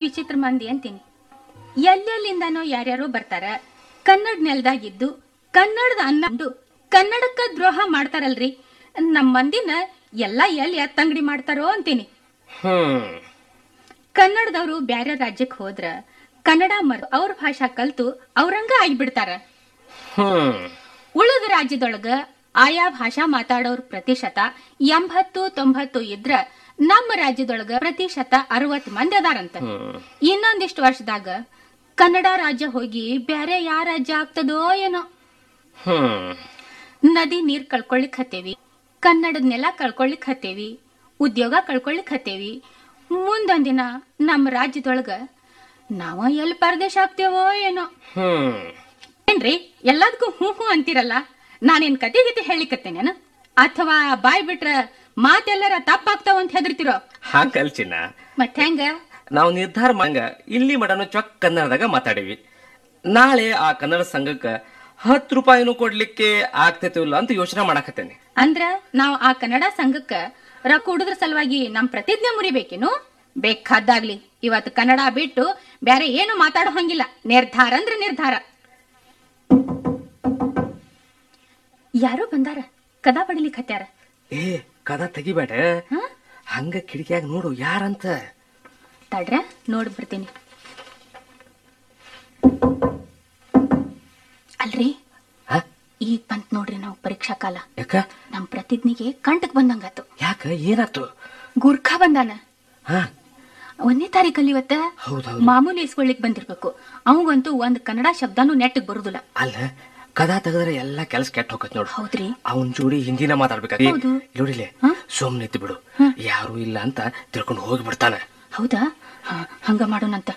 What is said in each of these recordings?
ವಿಚಿತ್ರ ಮಂದಿ ಅಂತೀನಿ. ಎಲ್ಲೆಲ್ಲಿಂದನೋ ಯಾರ್ಯಾರೋ ಬರ್ತಾರ, ಕನ್ನಡ ನೆಲದಾಗಿದ್ದು ಕನ್ನಡದ ಅನ್ನಂಡು ಕನ್ನಡಕ್ಕ ದ್ರೋಹ ಮಾಡ್ತಾರಲ್ರಿ. ನಮ್ಮ ಮಂದಿನ ಎಲ್ಲ ಎಲ್ಲಿ ಎತ್ತಂಗಡಿ ಮಾಡ್ತಾರೋ ಅಂತೀನಿ. ಕನ್ನಡದವರು ಬ್ಯಾರೆ ರಾಜ್ಯಕ್ಕೆ ಹೋದ್ರ ಕನ್ನಡ ಅವ್ರ ಭಾಷಾ ಕಲ್ತು ಅವ್ರಂಗ ಆಗಿಬಿಡ್ತಾರ. ಉಳಿದ ರಾಜ್ಯದೊಳಗ ಆಯಾ ಭಾಷಾ ಮಾತಾಡೋರ್ ಪ್ರತಿಶತ 80-90 ಇದ್ರ ನಮ್ಮ ರಾಜ್ಯದೊಳಗ ಪ್ರತಿಶತ 60 ಮಂದಿ ಅದಾರಂತ. ಇನ್ನೊಂದಿಷ್ಟು ವರ್ಷದಾಗ ಕನ್ನಡ ರಾಜ್ಯ ಹೋಗಿ ಬ್ಯಾರೆ ಯಾವ ರಾಜ್ಯ ಆಗ್ತದೋ ಏನೋ. ನದಿ ನೀರ್ ಕಳ್ಕೊಳ್ಳಿಕ್ ಹತ್ತೇವಿ, ಕನ್ನಡದ ನೆಲ ಕಳ್ಕೊಳ್ಳಿಕ್ ಹತ್ತೇವಿ, ಉದ್ಯೋಗ ಕಳ್ಕೊಳ್ಳಿಕ್ ಹತ್ತೇವಿ. ಮುಂದೊಂದಿನ ನಮ್ಮ ರಾಜ್ಯದೊಳಗ ನಾವ ಎಲ್ಲಿ ಪರದೇಶ ಆಗ್ತೇವೋ ಏನೋ. ಏನ್ರಿ ಎಲ್ಲದಕ್ಕೂ ಹೂ ಹೂ ಅಂತಿರಲ್ಲ, ನಾನೇನ್ ಕತೆ ಗೀತೆ ಹೇಳಿಕತ್ತೇನೇನ ಅಥವಾ ಬಾಯ್ ಬಿಟ್ರ ಮಾತೆಲ್ಲರ ತಪ್ಪಾಗ್ತಾವ ಅಂತ ಹೆದರ್ತಿರೋ? ಹಾಂಗಲ್ ಚಿನ್ನ, ಮತ್ತೆ ಹೆಂಗ ನಾವು ನಿರ್ಧಾರ ಮಾಡಂಗ ಇಲ್ಲಿ ಮಡನು ಚೊಕ್ ಕನ್ನಡದಾಗ ಮಾತಾಡಿವಿ. ನಾಳೆ ಆ ಕನ್ನಡ ಸಂಘಕ್ಕ 10 ರೂಪಾಯಿನೂ ಕೊಡ್ಲಿಕ್ಕೆ ಆಗ್ತೈತಿಲ್ಲ ಇಲ್ಲ ಅಂತ ಯೋಚನೆ ಮಾಡಾಕತ್ತೇನೆ. ಅಂದ್ರ ನಾವ್ ಆ ಕನ್ನಡ ಸಂಘಕ್ಕ ರೊಕ್ಕ ಹುಡುದ್ರ ಸಲುವಾಗಿ ನಮ್ ಪ್ರತಿಜ್ಞೆ ಮುರಿಬೇಕೇನು? ಬೇಕಾದಾಗ್ಲಿ, ಇವತ್ತು ಕನ್ನಡ ಬಿಟ್ಟು ಬ್ಯಾರೆ ಏನು ಮಾತಾಡೋ ಹಂಗಿಲ್ಲ. ನಿರ್ಧಾರ ಅಂದ್ರೆ ನಿರ್ಧಾರ. ಯಾರೋ ಬಂದಾರ, ಕದಾ ಬಡಿಲಿಕ್ ಹತ್ಯಾರ. ಏ ಕದ ತೆಗಿಬೇಡ, ಹಂಗ ಕಿಟಕಿಯಾಗ ನೋಡು ಯಾರಂತ. ತಡ್ರ ನೋಡ್ ಬರ್ತೀನಿ. ಅಲ್ರಿ ಈಗ ಬಂತ್ ನೋಡ್ರಿ ನಾವು ಪರೀಕ್ಷಾ ಕಾಲ. ಯಾಕ ನಮ್ ಪ್ರತಿಜ್ಞೆಗೆ ಕಂಟಕ್ ಬಂದಂಗಾತು. ಯಾಕ ಏನಾತು? ಗುರ್ಖಾ ಬಂದಾನ. 1ನೇ ತಾರೀಕಲ್ಲಿ ಇವತ್ತ ಮಾಮೂಲಿ ಇಸ್ಕೊಳ್ಳಿಕ್ ಬಂದಿರ್ಬೇಕು. ಅವಂಗಂತೂ ಒಂದ್ ಕನ್ನಡ ಶಬ್ದನೂ ನೆಟ್ಟಗ್ ಬರುದಿಲ್ಲ. ಅಲ್ಲ, ಕದಾ ತೆಗದ್ರೆ ಎಲ್ಲಾ ಕೆಲಸ ಕೆಟ್ಟ ಹೋಗತ್ ನೋಡು. ಹೌದ್ರಿ, ಅವನ್ ಜೋಡಿ ಹಿಂದಿನ ಮಾತಾಡ್ಬೇಕಾಗಿ ನೋಡಿಲೆ. ಸುಮ್ನೆ ಇದ್ದು ಬಿಡು, ಯಾರು ಇಲ್ಲ ಅಂತ ತಿಳ್ಕೊಂಡು ಹೋಗಿ ಬಿಡ್ತಾನ. ಹೌದಾ? ಹಂಗ ಮಾಡೋಣಂತ.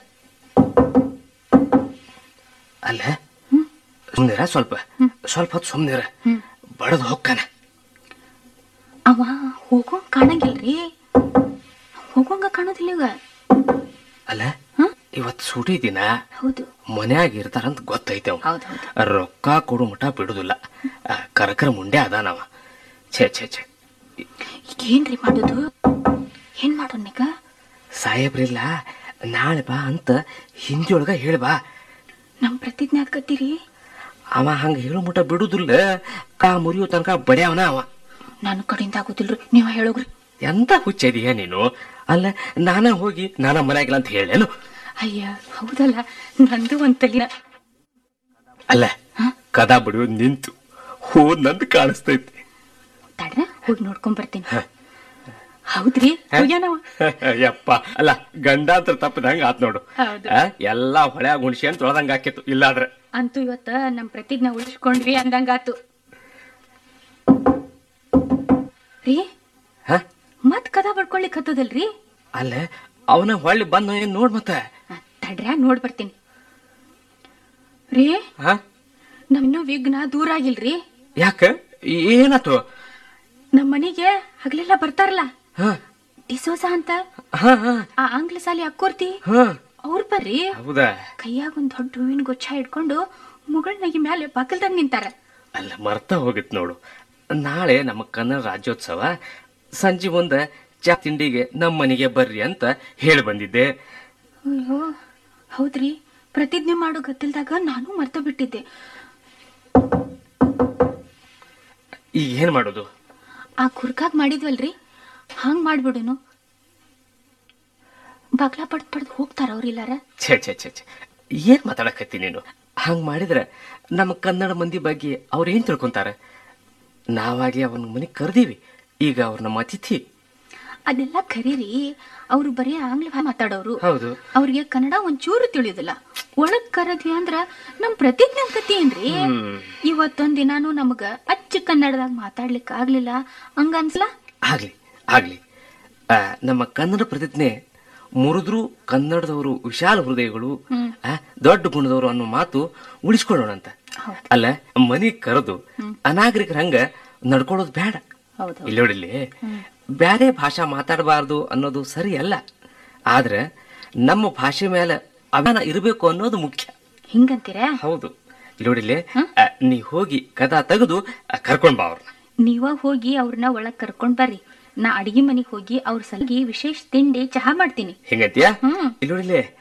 ಅಲ್ಲ ಸುಮ್ನಿರ, ಸ್ವಲ್ಪ ಹೊತ್ತು ಸುಮ್ನಿರ, ಬಡದ್ ಹೋಗ್ತಾನ. ಅವ ಹೋಗೋಂಗ ಕಾಣಂಗಿಲ್ರಿ, ಹೋಗೋಂಗ ಕಾಣೋದಿಲ್ಲ ಈಗ. ಅಲ್ಲ ಇವತ್ತು ಸೂಟಿ ದಿನ, ಹೌದು, ಮನ್ಯಾಗ ಇರ್ತಾರಂತ ಗೊತ್ತೈತೆ. ಅವ ರೊಕ್ಕ ಕೊಡು ಮಠ ಬಿಡುದಿಲ್ಲ. ಕರಕರ ಮುಂಡೆ ಅದಾನವ. ಛೇ ಛೇ ಛೇ, ಏನ್ರಿ ಮಾಡುದು? ಏನ್ ಮಾಡೋಣೀಗ? ಸಾಹೇಬ್ರಿಲ್ಲ, ನಾಳೆ ಬಾ ಅಂತ ಹಿಂದಿಯೊಳಗ ಹೇಳ್ಬಾ. ನಮ್ ಪ್ರತಿಜ್ಞೆ ಆದ್ಕತ್ತೀರಿ? ಅವ ಹಂಗ ಹೇಳೋ ಮಠ ಬಿಡುದಿಲ್ಲ, ಕಾ ಮುರಿಯೋ ತನಕ ಬಡ್ಯಾವನ ಅವ. ನನ್ನ ಕಡೆಯಿಂದ ಆಗುದಿಲ್ರಿ, ನೀವ ಹೇಳೋಗ್ರಿ. ಎಂತ ಹುಚ್ಚಿದೀಯ ನೀನು? ಅಲ್ಲ, ನಾನ ಹೋಗಿ ನಾನ ಮನ್ಯಾಗಿಲ್ಲ ಅಂತ ಹೇಳೇನು? ಅಯ್ಯ ಹೌದಲ್ಲ, ನಂದು ಒಂದ್ ತಲಿನ. ಅಲ್ಲ, ಕದಾ ಬಿಡುವುದು ನಿಂತು ಹೋದ್ ನಂದು ಕಾಣಿಸ್ತೈತಿ. ತಡ್ರ ಹೋಗಿ ನೋಡ್ಕೊಂಡ್ ಬರ್ತೀನಿ. ಹೌದ್ರಿ, ಯಪ್ಪ, ಅಲ್ಲ ಗಂಡಾಂತರ ತಪ್ಪದಂಗ ಆತ್ ನೋಡು. ಎಲ್ಲಾ ಹೊಳ್ಯಾಗ ಹುಣ್ಸಿ ಅಂತ ತೊಳೆದಂಗ ಆಕಿತ್ತು. ಇಲ್ಲಾದ್ರೆ ಅಂತೂ ಇವತ್ತ ನಮ್ ಪ್ರತಿಜ್ಞೆ ಉಳಿಸ್ಕೊಂಡ್ವಿ ಅಂದಂಗಾತು ರೀ. ಮತ್ ಕದಾ ಬಡ್ಕೊಳ್ಲಿಕ್ ಹತ್ತದಲ್ರಿ? ಅಲ್ಲ, ಅವನ ಹೊಳ್ಳಿ ಬಂದ ಏನ್ ನೋಡ್. ಮತ್ತ ತಡ್ರ ನೋಡ್ ಬರ್ತೀನಿ ರೀ. ನಮ್ಮಿನ್ನೂ ವಿಘ್ನ ದೂರ ಆಗಿಲ್ರಿ. ಯಾಕ, ಏನಾತು? ನಮ್ ಮನಿಗೆ ಹಗಲೆಲ್ಲ ಬರ್ತಾರಲ್ಲ ಡಿಸೋಜಾ ಅಂತ, ಆ ಆಂಗ್ಲ ಸಾಲಿ ಅಕ್ಕೋರ್ತಿ, ಅವ್ರ ಬರ್ರಿ. ಕೈಯಾಗ ಒಂದ್ ದೊಡ್ಡ ಹೂವಿನ ಗೊಚ್ಚ ಇಟ್ಕೊಂಡು ಮುಗಳನಗಿ ಮ್ಯಾಲೆ ಬಾಕಲ್ದಾಗ ನಿಂತಾರ. ಅಲ್ಲ, ಮರ್ತ ಹೋಗಿತ್ ನೋಡು. ನಾಳೆ ನಮ್ಮ ಕನ್ನಡ ರಾಜ್ಯೋತ್ಸವ, ಸಂಜೆ ಮುಂದ ಚಾ ತಿಂಡಿಗೆ ನಮ್ಮ ಮನೆಗೆ ಬರ್ರಿ ಅಂತ ಹೇಳಿ ಬಂದಿದ್ದೆ. ಅಯ್ಯೋ ಹೌದ್ರಿ, ಪ್ರತಿಜ್ಞೆ ಮಾಡೋ ಗದ್ದಲ್ದಾಗ ನಾನು ಮರ್ತ ಬಿಟ್ಟಿದ್ದೆ. ಈಗ ಏನ್ ಮಾಡೋದು? ಆ ಕುರ್ಕಾಗ್ ಮಾಡಿದ್ವಲ್ರಿ, ಹಂಗ್ ಮಾಡ್ಬಿಡುನು. ಬಾಗ್ಲಾ ಪಡ್ದ್ ಹೋಗ್ತಾರ ಅವ್ರಿಲ್ಲಾರ. ಛೇ ಛೇ ಛೇ ಛೇ, ಏನ್ ಮಾತಾಡಕತ್ತಿ ನೀನು? ಹಂಗ್ ಮಾಡಿದ್ರೆ ನಮ್ಮ ಕನ್ನಡ ಮಂದಿ ಬಗ್ಗೆ ಅವ್ರೇನ್ ತಿಳ್ಕೊಂತಾರ? ನಾವಾಗಿ ಅವನ ಮನೆಗ್ ಕರ್ದೀವಿ, ಈಗ ಅವ್ರ ನಮ್ಮ ಅತಿಥಿ. ಅದೆಲ್ಲ ಖರೀರಿ, ಅವ್ರು ಬರೀ ಆಂಗ್ಲ ಮಾತಾಡೋರು. ಹೌದು, ಅವ್ರಿಗೆ ಕನ್ನಡ ಒಂಚೂರು ತಿಳಿಯೋದಿಲ್ಲ. ಒಳಗ್ ಕರದ್ವಿ ಅಂದ್ರ ನಮ್ ಪ್ರತಿಜ್ಞೆ ಕತಿ ಏನ್ರಿ? ಇವತ್ತೊಂದ್ ದಿನಾನು ನಮಗ ಅಚ್ಚ ಕನ್ನಡದಾಗ ಮಾತಾಡ್ಲಿಕ್ ಆಗ್ಲಿಲ್ಲ ಹಂಗ ಅನ್ಸಲ? ಆಗ್ಲಿ ನಮ್ಮ ಕನ್ನಡ ಪ್ರತಿಜ್ಞೆ ಮುರಿದ್ರು ಕನ್ನಡದವರು ವಿಶಾಲ ಹೃದಯಗಳು, ದೊಡ್ಡ ಗುಣದವರು ಅನ್ನೋ ಮಾತು ಉಳಿಸ್ಕೊಳ್ಳೋಣಂತ. ಅಲ್ಲ, ಮನಿ ಕರೆದು ಅನಾಗರಿಕರ ಹಂಗ ನಡ್ಕೊಳ್ಳೋದು ಬೇಡ. ಇಲ್ಲಿ ನೋಡಿಲ್ಲಿ, ಬ್ಯಾರೆ ಭಾಷಾ ಮಾತಾಡಬಾರ್ದು ಅನ್ನೋದು ಸರಿ ಅಲ್ಲ, ಆದ್ರೆ ನಮ್ಮ ಭಾಷೆ ಮೇಲೆ ಅಭಿಮಾನ ಇರಬೇಕು ಅನ್ನೋದು ಮುಖ್ಯ. ಹಿಂಗಂತೀರ? ಹೌದು. ಇಲ್ಲಿ ನೋಡಿಲ್ಲಿ, ನೀ ಹೋಗಿ ಕದಾ ತೆಗೆದು ಕರ್ಕೊಂಡ್ ಬಾ ಅವ್ರನ್ನ. ನೀವ ಹೋಗಿ ಅವ್ರನ್ನ ಒಳಗ್ ಕರ್ಕೊಂಡ್ ಬರ್ರಿ. ನಾ ಅಡಿಗೆ ಮನೆಗ್ ಹೋಗಿ ಅವ್ರ ಸಲಗಿ ವಿಶೇಷ ತಿಂಡಿ ಚಹಾ ಮಾಡ್ತೀನಿ. ಹಿಂಗಂತೀಯ? ಇಲ್ಲಿ ನೋಡಿಲ್ಲಿ,